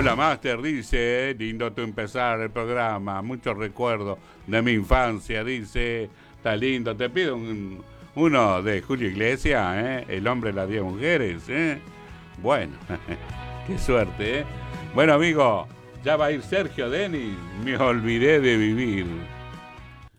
Hola, Master, dice, lindo tú empezar el programa, muchos recuerdos de mi infancia, dice, está lindo, te pido uno de Julio Iglesias, El hombre de las 10 mujeres, Bueno, qué suerte, Bueno, amigo, ya va a ir Sergio Denis, me olvidé de vivir.